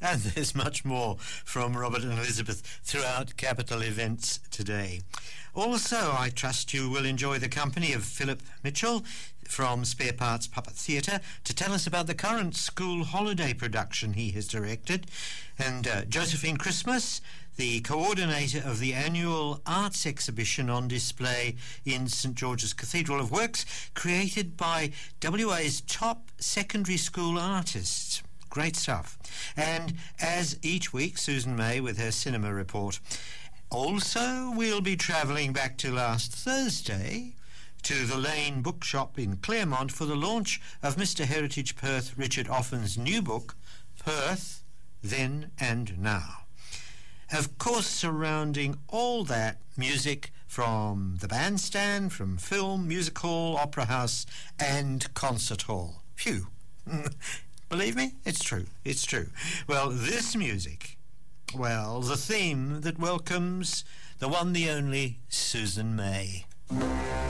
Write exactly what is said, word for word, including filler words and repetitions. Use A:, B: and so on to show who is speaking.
A: And there's much more from Robert and Elizabeth throughout Capital events today. Also, I trust you will enjoy the company of Philip Mitchell from Spare Parts Puppet Theatre to tell us about the current school holiday production he has directed. And uh, Josephine Christmas, the coordinator of the annual arts exhibition on display in St George's Cathedral of Works, created by W A's top secondary school artists. Great stuff. And as each week, Susan May with her cinema report. Also, we'll be travelling back to last Thursday to the Lane Bookshop in Claremont for the launch of Mister Heritage Perth Richard Offan's new book, Perth, Then and Now. Of course, surrounding all that, music from the bandstand, from film, music hall, opera house and concert hall. Phew. Believe me, it's true, it's true. Well, this music, well, the theme that welcomes the one, the only Susan May.